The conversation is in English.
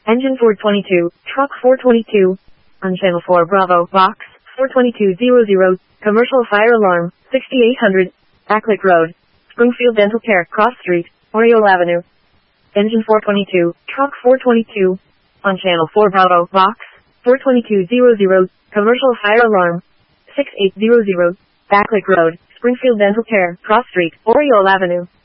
Engine 422, Truck 422. On Channel 4 Bravo, Box 42200, Commercial Fire Alarm, 6800, Backlick Road, Springfield Dental Care, Cross Street, Oriole Avenue. Engine 422, Truck 422. On Channel 4 Bravo, Box 42200, Commercial Fire Alarm, 6800, Backlick Road, Springfield Dental Care, Cross Street, Oriole Avenue.